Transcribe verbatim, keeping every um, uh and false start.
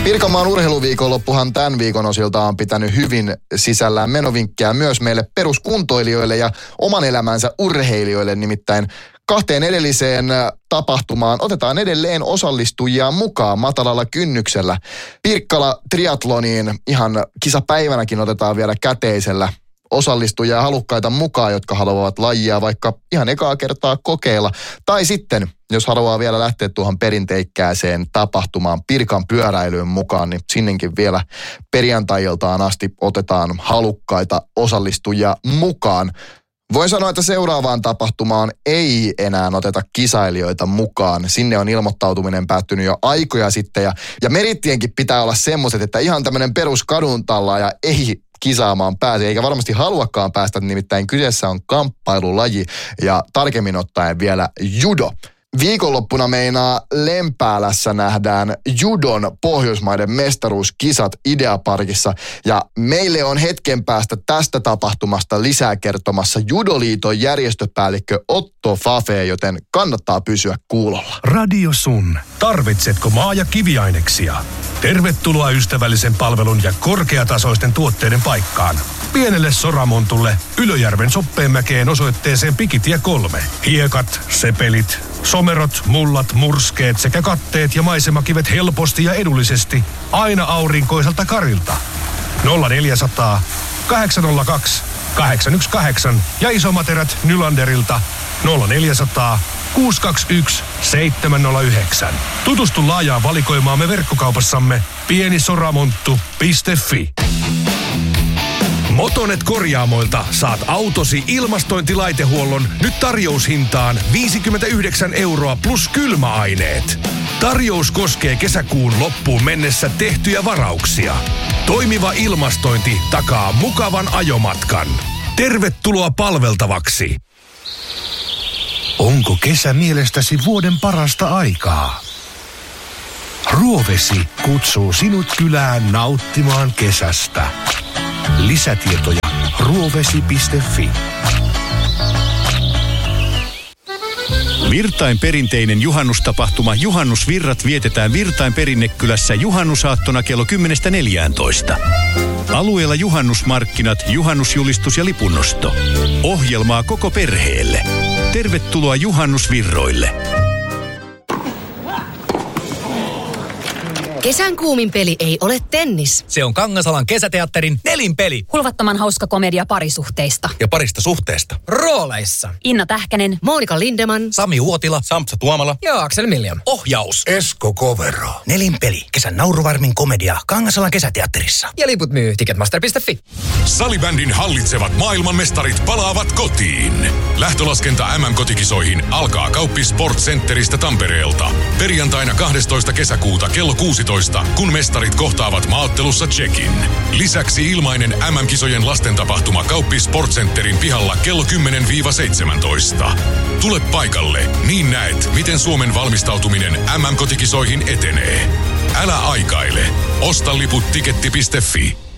Pirkanmaan urheiluviikonloppuhan tämän viikon osilta on pitänyt hyvin sisällään menovinkkejä myös meille peruskuntoilijoille ja oman elämänsä urheilijoille, nimittäin kahteen edelliseen tapahtumaan otetaan edelleen osallistujia mukaan matalalla kynnyksellä. Pirkkala triatloniin ihan kisapäivänäkin otetaan vielä käteisellä osallistujia halukkaita mukaan, jotka haluavat lajia vaikka ihan ekaa kertaa kokeilla. Tai sitten, jos haluaa vielä lähteä tuohon perinteikkääseen tapahtumaan Pirkan pyöräilyyn mukaan, niin sinnekin vielä perjantai-iltaan asti otetaan halukkaita osallistujia mukaan. Voin sanoa, että seuraavaan tapahtumaan ei enää oteta kisailijoita mukaan. Sinne on ilmoittautuminen päättynyt jo aikoja sitten. Ja, ja merittienkin pitää olla semmoiset, että ihan tämmöinen peruskaduntallaaja ei kisaamaan pääse, eikä varmasti haluakaan päästä, nimittäin kyseessä on kamppailulaji ja tarkemmin ottaen vielä judo. Viikonloppuna meinaa Lempäälässä nähdään judon Pohjoismaiden mestaruuskisat Ideaparkissa ja meille on hetken päästä tästä tapahtumasta lisää kertomassa Judoliiton järjestöpäällikkö Otto Fafe, joten kannattaa pysyä kuulolla. Radio Sun. Tarvitsetko maa- ja kiviaineksia? Tervetuloa ystävällisen palvelun ja korkeatasoisten tuotteiden paikkaan. Pienelle Soramontulle Ylöjärven Soppeenmäkeen osoitteeseen Pikitie kolme. Hiekat, sepelit, somerot, mullat, murskeet sekä katteet ja maisemakivet helposti ja edullisesti aina aurinkoiselta Karilta. nolla neljäsataa, kahdeksan nolla kaksi, kahdeksan yksi kahdeksan ja isomaterät Nylanderilta nolla neljäsataa, kuusi kaksi yksi, seitsemän nolla yhdeksän. Tutustu laajaan valikoimaamme verkkokaupassamme pienisoramonttu piste fi. Motonet Korjaamoilta saat autosi ilmastointilaitehuollon nyt tarjoushintaan viisikymmentäyhdeksän euroa plus kylmäaineet. Tarjous koskee kesäkuun loppuun mennessä tehtyjä varauksia. Toimiva ilmastointi takaa mukavan ajomatkan. Tervetuloa palveltavaksi. Onko kesä mielestäsi vuoden parasta aikaa? Ruovesi kutsuu sinut kylään nauttimaan kesästä. Lisätietoja ruovesi piste fi. Virtain perinteinen juhannustapahtuma Juhannusvirrat vietetään Virtain Perinnekylässä juhannusaattona kello kymmenestä neljääntoista. Alueella juhannusmarkkinat, juhannusjulistus ja lipunnosto. Ohjelmaa koko perheelle. Tervetuloa Juhannusvirroille. Kesän kuumin peli ei ole tennis. Se on Kangasalan kesäteatterin Nelinpeli. Hulvattoman hauska komedia parisuhteista. Ja parista suhteesta. Rooleissa Inna Tähkänen, Monika Lindeman, Sami Uotila, Sampsa Tuomala ja Aksel Miljan. Ohjaus Esko Kovero. Nelinpeli. Kesän nauruvarmin komedia Kangasalan kesäteatterissa. Ja liput myy ticketmaster piste fi. Salibändin hallitsevat maailmanmestarit palaavat kotiin. Lähtölaskenta M M-kotikisoihin alkaa Kauppi Sport Centeristä Tampereelta. Perjantaina kahdestoista kesäkuuta kello kuusitoista, kun mestarit kohtaavat maaottelussa Tšekin. Lisäksi ilmainen M M-kisojen lastentapahtuma Kauppi Sport Centerin pihalla kello kymmenen seitsemäntoista. Tule paikalle, niin näet, miten Suomen valmistautuminen M M-kotikisoihin etenee. Älä aikaile. Osta liput tiketti piste fi.